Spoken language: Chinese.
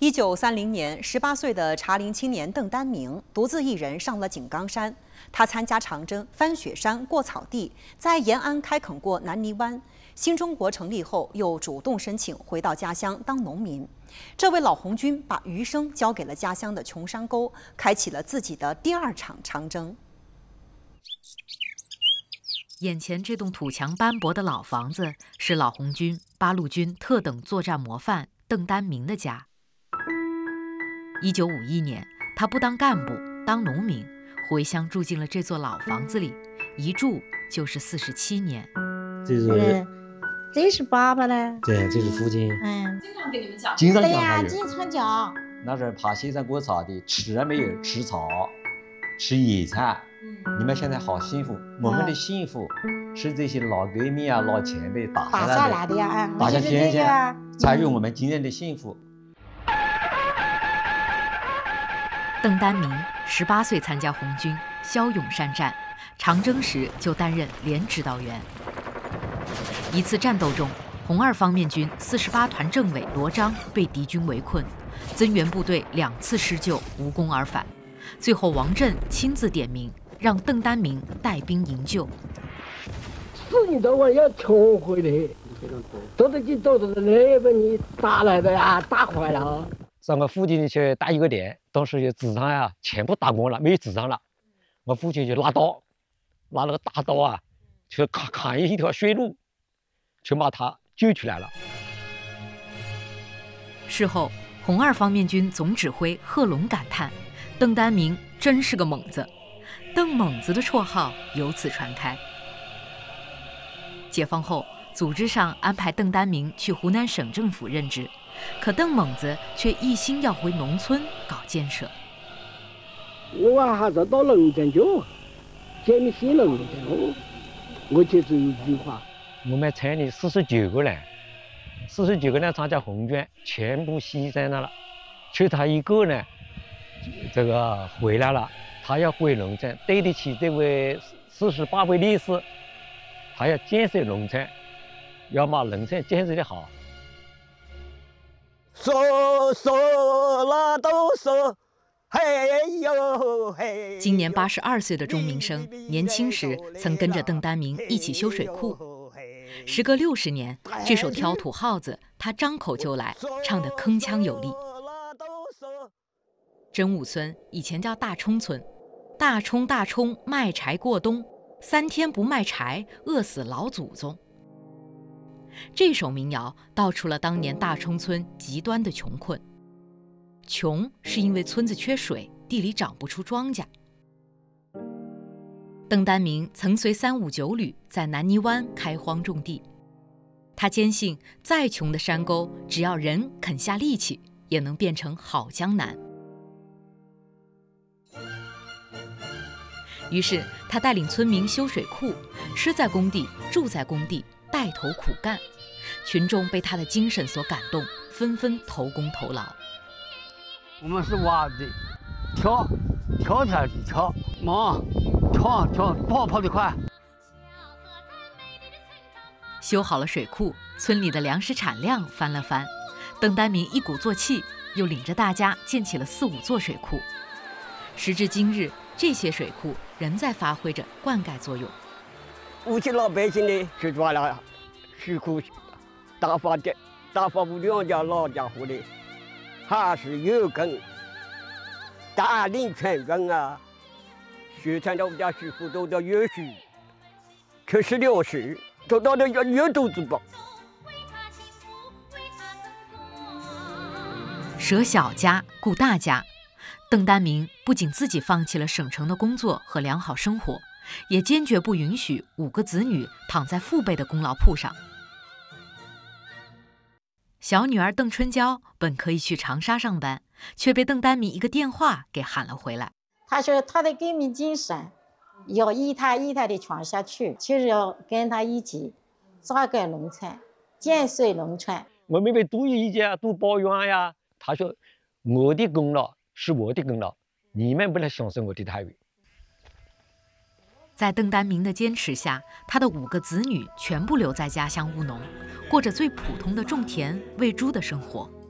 1930年，18岁的茶陵青年邓丹明独自一人上了井冈山。他参加长征，翻雪山、过草地，在延安开垦过南泥湾。新中国成立后，又主动申请回到家乡当农民。这位老红军把余生交给了家乡的穷山沟，开启了自己的第二场长征。 眼前这栋土墙斑驳的老房子，是老红军八路军特等作战模范邓丹明的家。1951年，他不当干部，当农民，回乡住进了这座老房子里，一住就是47年。 这是爸爸呢？ 对，这是父亲。 经常给你们讲。 经常对呀， 讲他有。 经常讲。 那时候爬雪山过草地，吃了没有？吃草，吃野菜。你们现在好幸福，我们的幸福是这些老革命啊、老前辈打下来的呀， 打下天下，才有我们今天的幸福。 邓丹明18岁参加红军，骁勇善战，长征时就担任连指导员。一次战斗中，红二方面军48团政委罗章被敌军围困，增援部队2次施救，无功而返。最后王震亲自点名，让邓丹明带兵营救。 死你早晚要抢回来，走得近走得来，把你打来的呀，打坏了。 上我父亲去打一个连，当时纸上呀全部打光了，没有纸上了。我父亲就拿刀，拿那个大刀啊，去砍一条血路，就把他救出来了。 事后，红二方面军总指挥贺龙感叹：“邓丹明真是个猛子。”邓猛子的绰号由此传开。解放后，组织上安排邓丹明去湖南省政府任职，可邓猛子却一心要回农村搞建设。 我还是到农村去，建立新农村。我就只有一句话： 我们村里49个人，49个人参加红军，全部牺牲了，就他一个呢，这个回来了。他要回农村，对得起这位48位烈士，他要建设农村，要把农村建设得好。 说了都说，嘿呦嘿。 今年82岁的钟明生，年轻时曾跟着邓丹明一起修水库。时隔60年，这首《挑土号子》他张口就来，唱得铿锵有力。真武村以前叫大冲村，大冲卖柴过冬，3天不卖柴，饿死老祖宗。这首民谣道出了当年大冲村极端的穷困。穷是因为村子缺水，地里长不出庄稼。邓丹明曾随359旅在南泥湾开荒种地，他坚信再穷的山沟，只要人肯下力气，也能变成好江南。于是他带领村民修水库，吃在工地，住在工地，带头苦干。群众被他的精神所感动，纷纷投工投劳。 我们是挖的，跳下去跳，忙跳，跑得快。 修好了水库，村里的粮食产量翻了番。邓丹明一鼓作气，又领着大家建起了4、5座水库。时至今日，这些水库仍在发挥着灌溉作用。 我们老百姓呢，去抓了水库，大发无两家老家伙的，还是有根带领全军啊，宣传到我们家水库都叫越水，可是粮食都到了越肚子饱。 舍小家顾大家，邓丹明不仅自己放弃了省城的工作和良好生活，也坚决不允许5个子女躺在父辈的功劳簿上。小女儿邓春娇本可以去长沙上班，却被邓丹明一个电话给喊了回来。 他说他的革命精神要一台的传下去，就是要跟他一起扎根农村，建设农村。 我们被杜一家杜抱怨呀，他说我的功劳是我的功劳，你们不能享受我的待遇。 在邓丹明的坚持下，他的5个子女全部留在家乡务农，过着最普通的种田喂猪的生活。